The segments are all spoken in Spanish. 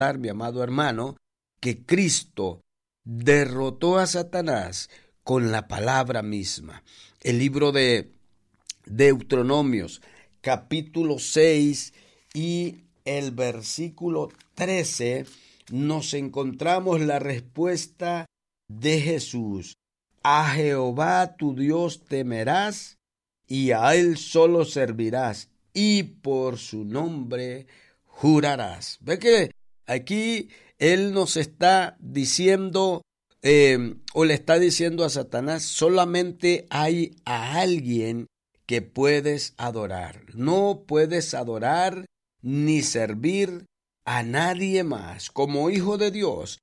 mi amado hermano, que Cristo derrotó a Satanás con la palabra misma. El libro de Deuteronomios, capítulo 6 y el versículo 13, nos encontramos la respuesta de Jesús. A Jehová tu Dios temerás y a él solo servirás y por su nombre jurarás. ¿Ve que aquí él nos está diciendo o le está diciendo a Satanás, solamente hay a alguien que puedes adorar. No puedes adorar ni servir a nadie más. Como hijo de Dios,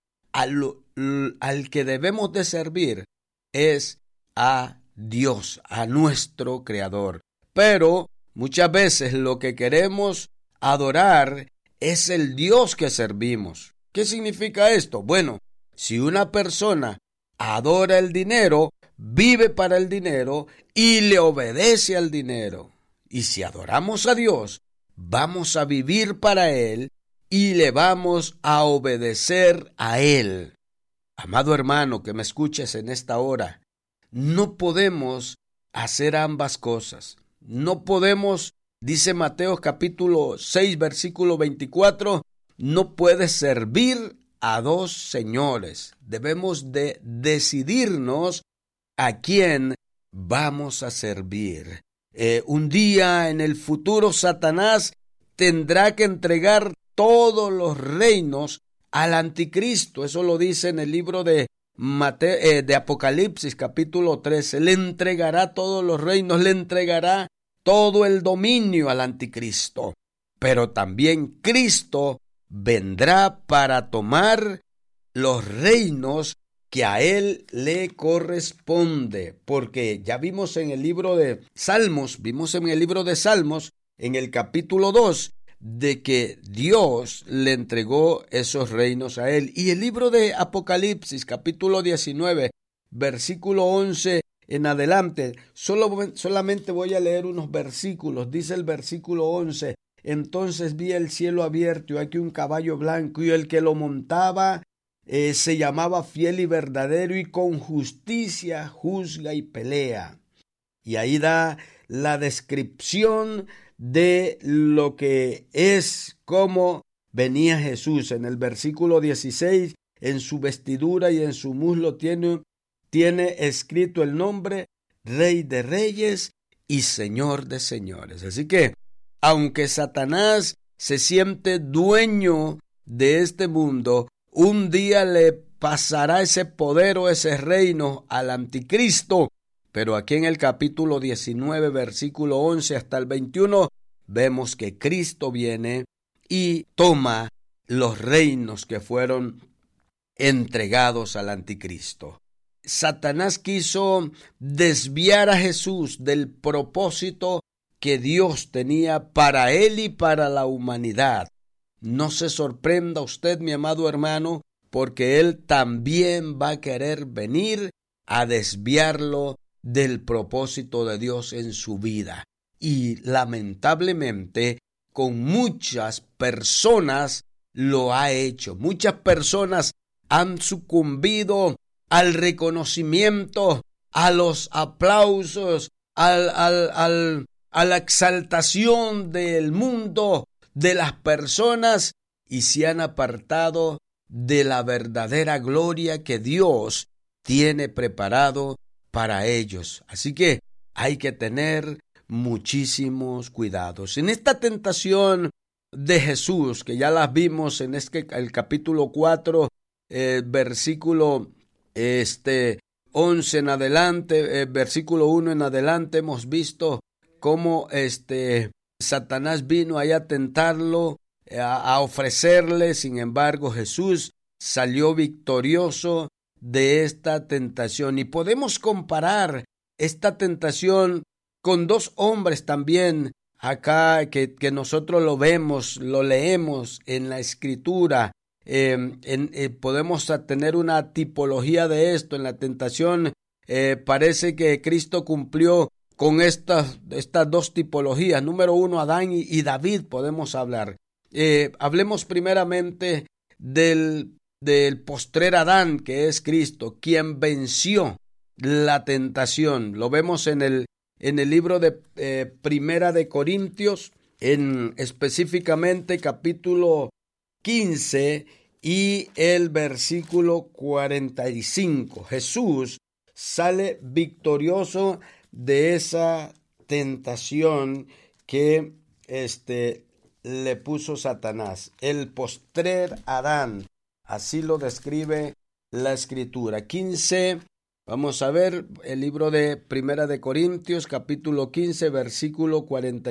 al que debemos de servir es a Dios, a nuestro Creador. Pero muchas veces lo que queremos adorar es el Dios que servimos. ¿Qué significa esto? Bueno, si una persona adora el dinero, vive para el dinero y le obedece al dinero. Y si adoramos a Dios, vamos a vivir para Él y le vamos a obedecer a Él. Amado hermano que me escuches en esta hora, no podemos hacer ambas cosas. No podemos, dice Mateo capítulo 6, versículo 24, no puedes servir a dos señores. Debemos de decidirnos a quién vamos a servir. Un día en el futuro Satanás tendrá que entregar todos los reinos al anticristo. Eso lo dice en el libro de Apocalipsis capítulo 13. Le entregará todos los reinos, le entregará todo el dominio al anticristo. Pero también Cristo vendrá para tomar los reinos que a él le corresponde, porque ya vimos en el libro de Salmos, en el capítulo 2, de que Dios le entregó esos reinos a él. Y el libro de Apocalipsis, capítulo 19, versículo 11 en adelante, solamente voy a leer unos versículos. Dice el versículo 11, entonces vi el cielo abierto y aquí un caballo blanco, y el que lo montaba se llamaba Fiel y Verdadero, y con justicia juzga y pelea. Y ahí da la descripción de lo que es, cómo venía Jesús. En el versículo 16, en su vestidura y en su muslo tiene escrito el nombre Rey de Reyes y Señor de Señores. Así que, aunque Satanás se siente dueño de este mundo, un día le pasará ese poder o ese reino al anticristo. Pero aquí en el capítulo 19, versículo 11 hasta el 21, vemos que Cristo viene y toma los reinos que fueron entregados al anticristo. Satanás quiso desviar a Jesús del propósito que Dios tenía para él y para la humanidad. No se sorprenda usted, mi amado hermano, porque él también va a querer venir a desviarlo del propósito de Dios en su vida. Y lamentablemente, con muchas personas lo ha hecho. Muchas personas han sucumbido al reconocimiento, a los aplausos, a la exaltación del mundo, de las personas, y se han apartado de la verdadera gloria que Dios tiene preparado para ellos. Así que hay que tener muchísimos cuidados. En esta tentación de Jesús, que ya las vimos en el capítulo 4, versículo 11 en adelante, versículo 1 en adelante, hemos visto cómo Satanás vino ahí a tentarlo, a ofrecerle. Sin embargo, Jesús salió victorioso de esta tentación. Y podemos comparar esta tentación con dos hombres también acá que nosotros lo vemos, lo leemos en la Escritura. Podemos tener una tipología de esto. En la tentación parece que Cristo cumplió con estas dos tipologías. Número uno, Adán y David podemos hablar. Hablemos primeramente del postrer Adán, que es Cristo, quien venció la tentación. Lo vemos en el libro de Primera de Corintios, en específicamente capítulo 15 y el versículo 45. Jesús sale victorioso de esa tentación que le puso Satanás. El postrer Adán, así lo describe la Escritura. 15, vamos a ver el libro de Primera de Corintios, capítulo 15, versículo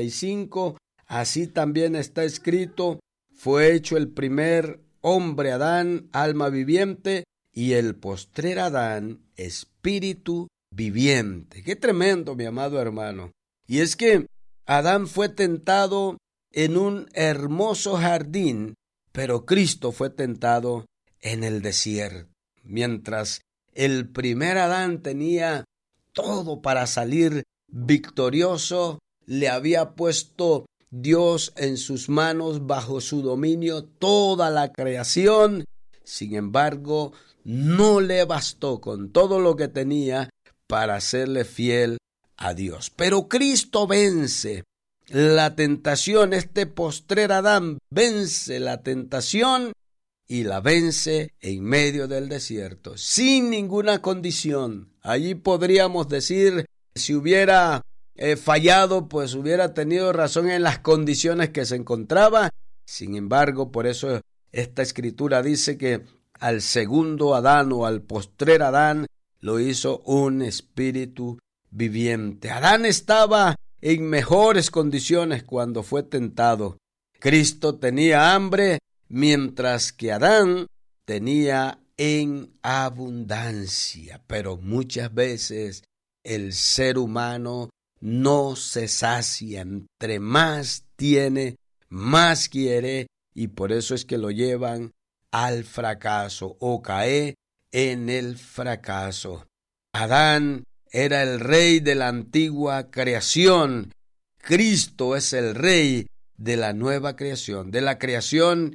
45. Así también está escrito: fue hecho el primer hombre Adán, alma viviente, y el postrer Adán, espíritu viviente. Qué tremendo, mi amado hermano. Y es que Adán fue tentado en un hermoso jardín, pero Cristo fue tentado en el desierto. Mientras el primer Adán tenía todo para salir victorioso, le había puesto Dios en sus manos, bajo su dominio, toda la creación. Sin embargo, no le bastó con todo lo que tenía para serle fiel a Dios. Pero Cristo vence la tentación. Este postrer Adán vence la tentación y la vence en medio del desierto, sin ninguna condición. Allí podríamos decir, si hubiera fallado, pues hubiera tenido razón en las condiciones que se encontraba. Sin embargo, por eso esta escritura dice que al segundo Adán, o al postrer Adán, lo hizo un espíritu viviente. Adán estaba en mejores condiciones cuando fue tentado. Cristo tenía hambre, mientras que Adán tenía en abundancia. Pero muchas veces el ser humano no se sacia. Entre más tiene, más quiere, y por eso es que lo llevan al fracaso, o cae en el fracaso. Adán era el rey de la antigua creación. Cristo es el rey de la nueva creación, de la creación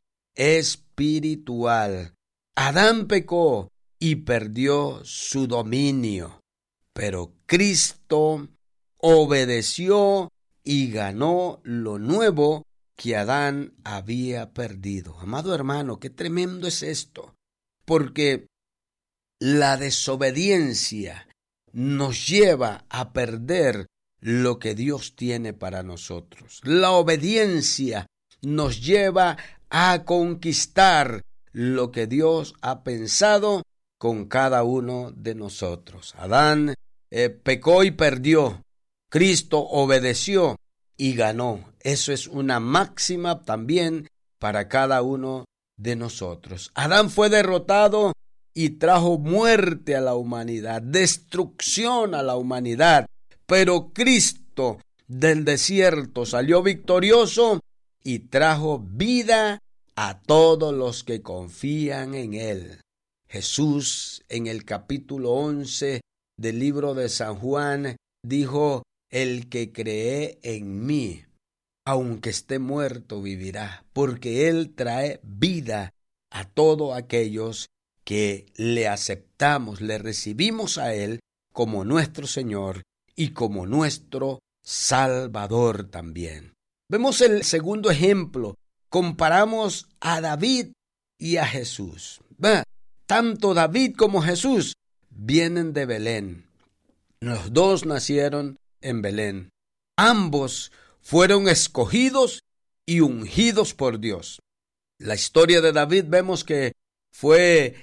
espiritual. Adán pecó y perdió su dominio, pero Cristo obedeció y ganó lo nuevo que Adán había perdido. Amado hermano, qué tremendo es esto, porque la desobediencia nos lleva a perder lo que Dios tiene para nosotros. La obediencia nos lleva a conquistar lo que Dios ha pensado con cada uno de nosotros. Adán pecó y perdió. Cristo obedeció y ganó. Eso es una máxima también para cada uno de nosotros. Adán fue derrotado y trajo muerte a la humanidad, destrucción a la humanidad. Pero Cristo del desierto salió victorioso y trajo vida a todos los que confían en Él. Jesús, en el capítulo 11 del libro de San Juan, dijo: el que cree en mí, aunque esté muerto, vivirá, porque Él trae vida a todos aquellos que le aceptamos, le recibimos a Él como nuestro Señor y como nuestro Salvador también. Vemos el segundo ejemplo. Comparamos a David y a Jesús. Tanto David como Jesús vienen de Belén. Los dos nacieron en Belén. Ambos fueron escogidos y ungidos por Dios. La historia de David vemos que fue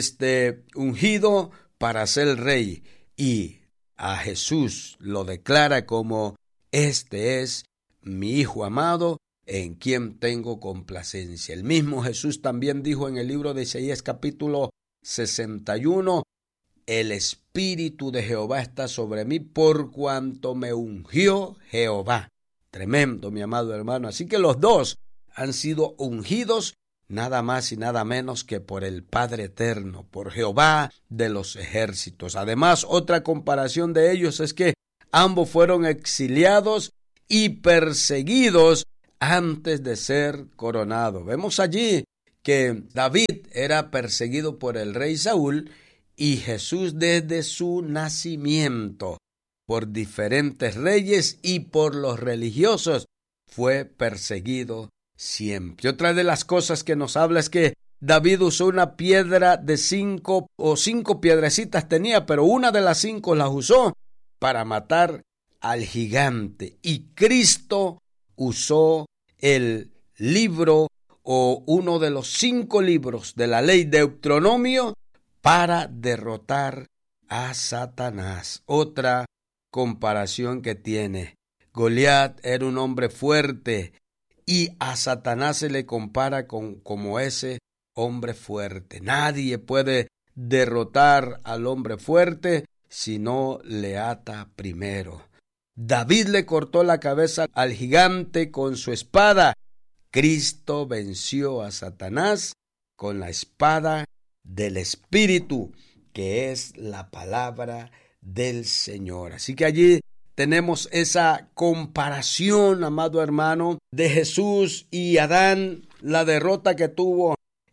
ungido para ser rey, y a Jesús lo declara como: este es mi Hijo amado, en quien tengo complacencia. El mismo Jesús también dijo en el libro de Isaías capítulo 61: el Espíritu de Jehová está sobre mí, por cuanto me ungió Jehová. Tremendo, mi amado hermano. Así que los dos han sido ungidos nada más y nada menos que por el Padre Eterno, por Jehová de los ejércitos. Además, otra comparación de ellos es que ambos fueron exiliados y perseguidos antes de ser coronados. Vemos allí que David era perseguido por el rey Saúl y Jesús desde su nacimiento por diferentes reyes y por los religiosos fue perseguido siempre. Y otra de las cosas que nos habla es que David usó una piedra de 5 piedrecitas tenía, pero una de las 5 las usó para matar al gigante. Y Cristo usó el libro o uno de los 5 libros de la ley Deuteronomio para derrotar a Satanás. Otra comparación que tiene. Goliat era un hombre fuerte y a Satanás se le compara como ese hombre fuerte. Nadie puede derrotar al hombre fuerte si no le ata primero. David le cortó la cabeza al gigante con su espada. Cristo venció a Satanás con la espada del Espíritu, que es la palabra del Señor. Así que allí tenemos esa comparación, amado hermano, de Jesús y Adán, la derrota que tuvo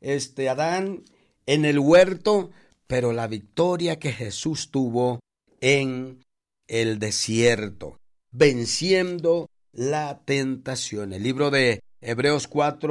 Adán en el huerto, pero la victoria que Jesús tuvo en el desierto, venciendo la tentación. El libro de Hebreos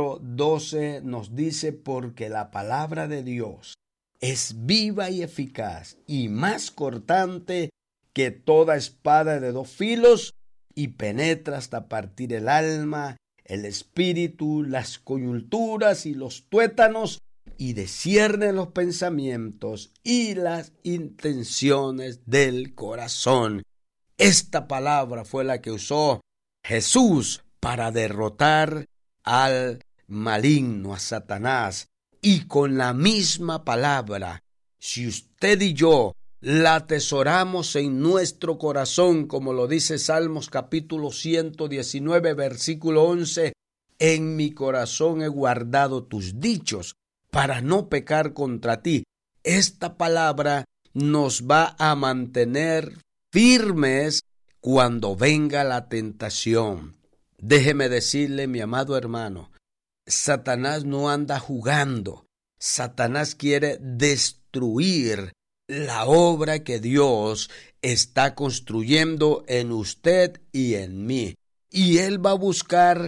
4:12 nos dice: porque la palabra de Dios es viva y eficaz y más cortante que toda espada de 2 filos y penetra hasta partir el alma, el espíritu, las coyunturas y los tuétanos, y discierne los pensamientos y las intenciones del corazón. Esta palabra fue la que usó Jesús para derrotar al maligno, a Satanás. Y con la misma palabra, si usted y yo la atesoramos en nuestro corazón, como lo dice Salmos capítulo 119, versículo 11, en mi corazón he guardado tus dichos para no pecar contra ti. Esta palabra nos va a mantener firmes cuando venga la tentación. Déjeme decirle, mi amado hermano, Satanás no anda jugando. Satanás quiere destruir la obra que Dios está construyendo en usted y en mí. Y él va a buscar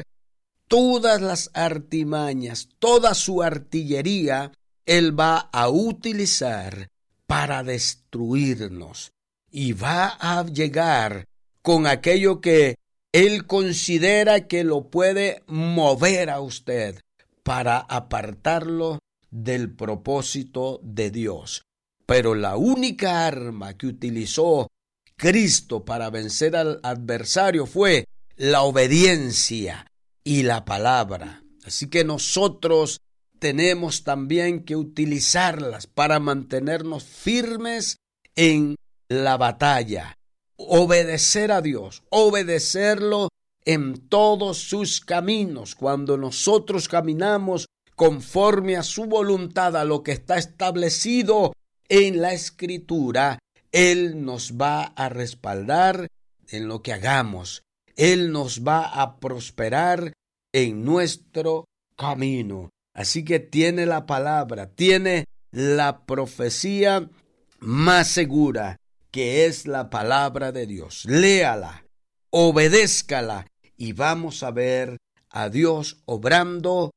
todas las artimañas, toda su artillería, él va a utilizar para destruirnos. Y va a llegar con aquello que él considera que lo puede mover a usted para apartarlo del propósito de Dios. Pero la única arma que utilizó Cristo para vencer al adversario fue la obediencia y la palabra. Así que nosotros tenemos también que utilizarlas para mantenernos firmes en la batalla. Obedecer a Dios, obedecerlo en todos sus caminos. Cuando nosotros caminamos conforme a su voluntad, a lo que está establecido en la Escritura, Él nos va a respaldar en lo que hagamos. Él nos va a prosperar en nuestro camino. Así que tiene la palabra, tiene la profecía más segura, que es la palabra de Dios. Léala, obedézcala y vamos a ver a Dios obrando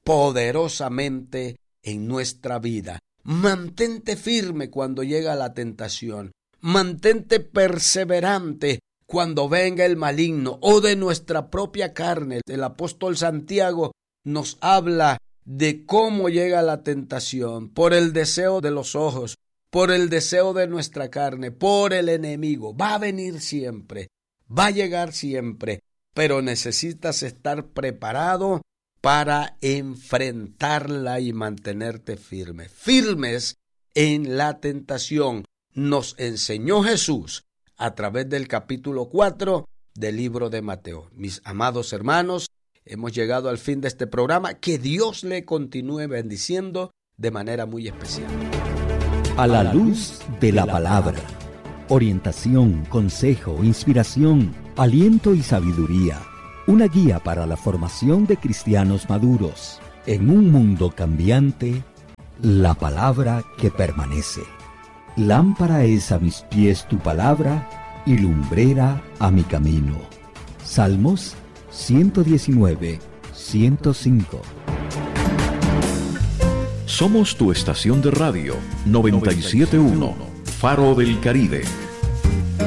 poderosamente en nuestra vida. Mantente firme cuando llega la tentación. Mantente perseverante cuando venga el maligno o de nuestra propia carne. El apóstol Santiago nos habla de cómo llega la tentación por el deseo de los ojos, por el deseo de nuestra carne, por el enemigo. Va a venir siempre, va a llegar siempre, pero necesitas estar preparado para enfrentarla y mantenerte firme. Firmes en la tentación, nos enseñó Jesús a través del capítulo 4 del libro de Mateo. Mis amados hermanos, hemos llegado al fin de este programa. Que Dios le continúe bendiciendo de manera muy especial. A la luz de la palabra. Orientación, consejo, inspiración, aliento y sabiduría. Una guía para la formación de cristianos maduros. En un mundo cambiante, la palabra que permanece. Lámpara es a mis pies tu palabra y lumbrera a mi camino. Salmos 119, 105. Somos tu estación de radio 97.1, Faro del Caribe.